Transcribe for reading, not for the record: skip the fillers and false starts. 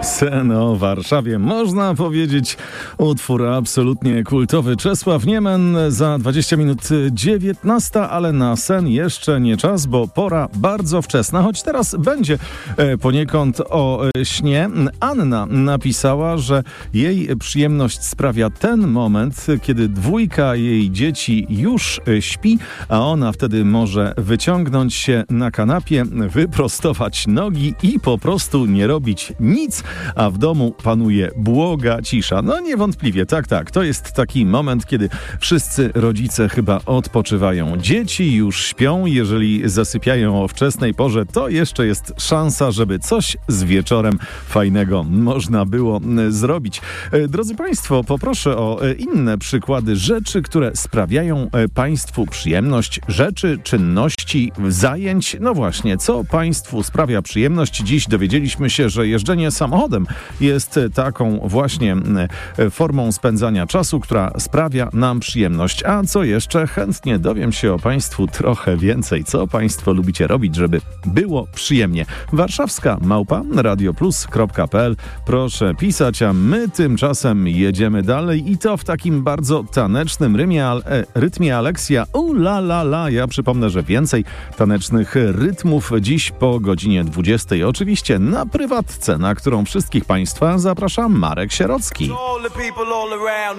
Sen o Warszawie. Można powiedzieć utwór absolutnie kultowy. Czesław Niemen za 20 minut 19, ale na sen jeszcze nie czas, bo pora bardzo wczesna, choć teraz będzie poniekąd o śnie. Anna napisała, że jej przyjemność sprawia ten moment, kiedy dwójka jej dzieci już śpi, a ona wtedy może wyciągnąć się na kanapie, wyprostować nogi i po prostu nie robić nic, a w domu panuje błoga cisza. No niewątpliwie, tak, to jest taki moment, kiedy wszyscy rodzice chyba odpoczywają. Dzieci już śpią, jeżeli zasypiają o wczesnej porze, to jeszcze jest szansa, żeby coś z wieczorem fajnego można było zrobić. Drodzy Państwo, poproszę o inne przykłady rzeczy, które sprawiają Państwu przyjemność, rzeczy, czynności, zajęć. No właśnie, co Państwu sprawia przyjemność? Dziś dowiedzieliśmy się, że jeżdżenie samochodem jest taką właśnie formą spędzania czasu, która sprawia nam przyjemność. A co jeszcze? Chętnie dowiem się o Państwu trochę więcej. Co Państwo lubicie robić, żeby było przyjemnie? Warszawska @radioplus.pl. Proszę pisać, a my tymczasem jedziemy dalej i to w takim bardzo tanecznym rytmie Alexia. La la la. Ja przypomnę, że więcej tanecznych rytmów dziś po godzinie 20. Oczywiście na prywatce, na którą wszystkich Państwa zapraszam Marek Sierocki.